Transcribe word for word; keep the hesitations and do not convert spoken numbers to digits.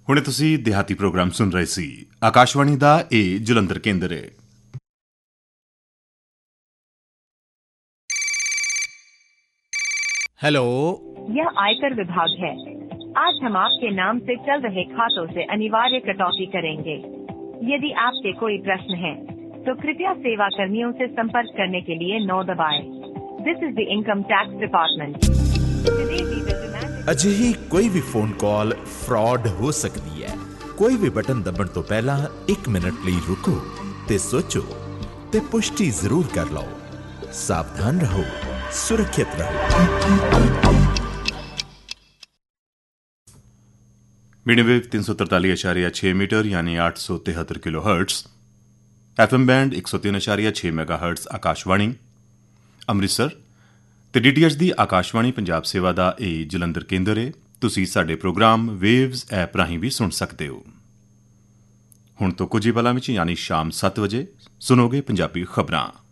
ਹੁਣੇ ਤੁਸੀਂ ਦਿਹਾਤੀ ਪ੍ਰੋਗਰਾਮ ਸੁਣ ਰਹੇ ਸੀ। ਆਕਾਸ਼ਵਾਣੀ ਦਾ ਇਹ ਜਲੰਧਰ ਕੇਂਦਰ ਹੈ। हेलो, यह आयकर विभाग है। आज हम आपके नाम से चल रहे खातों से अनिवार्य कटौती करेंगे। यदि आपके कोई प्रश्न है तो कृपया सेवा कर्मियों से संपर्क करने के लिए नौ दबाएं। This is the income tax department. ਅਜਿਹੀ ਕੋਈ ਵੀ ਫੋਨ ਕਾਲ ਫਰਾਡ ਹੋ ਸਕਦੀ ਹੈ। ਕੋਈ ਵੀ ਬਟਨ ਦਬਣ ਤੋਂ ਪਹਿਲਾਂ ਇੱਕ ਮਿੰਟ ਲਈ ਰੁਕੋ ਤੇ ਸੋਚੋ ਤੇ ਪੁਸ਼ਟੀ ਜ਼ਰੂਰ ਕਰ ਲਓ। ਸਾਵਧਾਨ ਰਹੋ, ਸੁਰੱਖਿਅਤ ਰਹੋ। मीडियम तीन सौ तरताली अशारिया छः मीटर यानी आठ सौ तिहत्तर kilo hertz, F M band एक सौ तीन अशारिया छः मैगा हर्ट्स आकाशवाणी ਅੰਮ੍ਰਿਤਸਰ ਤੇ ਡੀ ਟੀ ਐਚ ਦੀ ਆਕਾਸ਼ਵਾਣੀ ਪੰਜਾਬ ਸੇਵਾ ਦਾ ਇਹ ਜਲੰਧਰ ਕੇਂਦਰ ਹੈ। ਤੁਸੀਂ ਸਾਡੇ ਪ੍ਰੋਗਰਾਮ ਵੇਵਜ਼ ਐਪ ਰਾਹੀਂ ਵੀ ਸੁਣ ਸਕਦੇ ਹੋ। ਹੁਣ ਤੋਂ ਕੁਝ ਹੀ ਪਲਾਂ ਵਿੱਚ ਯਾਨੀ ਸ਼ਾਮ ਸੱਤ ਵਜੇ ਸੁਣੋਗੇ ਪੰਜਾਬੀ ਖਬਰਾਂ।